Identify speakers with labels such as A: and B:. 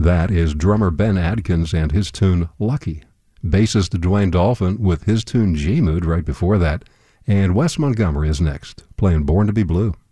A: That is drummer Ben Adkins and his tune Lucky. Bassist Dwayne Dolphin with his tune G-Mood right before that. And Wes Montgomery is next, playing Born to be Blue.